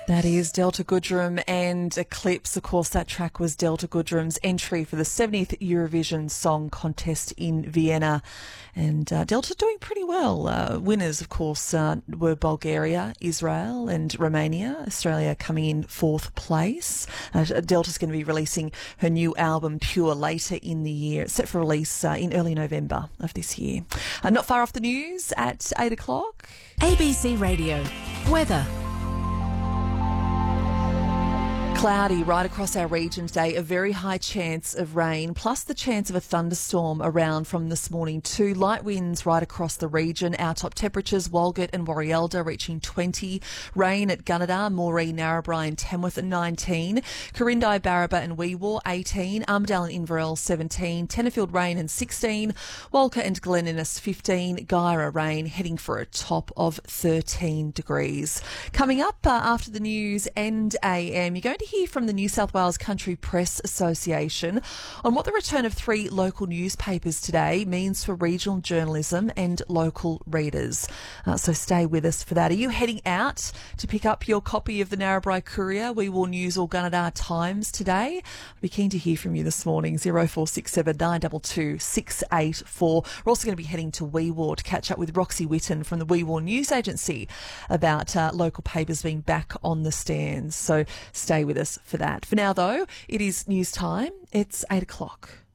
That is Delta Goodrem and Eclipse. Of course, that track was Delta Goodrem's entry for the 70th Eurovision Song Contest in Vienna. And Delta doing pretty well. Winners, of course, were Bulgaria, Israel and Romania. Australia coming in fourth place. Delta's going to be releasing her new album, Pure, later in the year. It's set for release in early November of this year. Not far off the news at 8 o'clock. ABC Radio. Weather. Cloudy right across our region today, a very high chance of rain, plus the chance of a thunderstorm around from this morning too. Light winds right across the region. Our top temperatures, Walgett and Warialda reaching 20. Rain at Gunnedah, Moree, Narrabri and Tamworth at 19. Corindai, Barraba and Weewar 18. Armidale and Inverell 17. Tenterfield rain and 16. Walker and Glen Innes 15. Guyra rain heading for a top of 13 degrees. Coming up after the news and AM, you're going to hear from the New South Wales Country Press Association on what the return of 3 local newspapers today means for regional journalism and local readers. So stay with us for that. Are you heading out to pick up your copy of the Narrabri Courier, Weewar News or Gunnedah Times today? I'd be keen to hear from you this morning, 0467 922 684. We're also going to be heading to Weewar to catch up with Roxy Witten from the Weewar News Agency about local papers being back on the stands. So stay with us for that. For now, though, it is news time. It's 8 o'clock.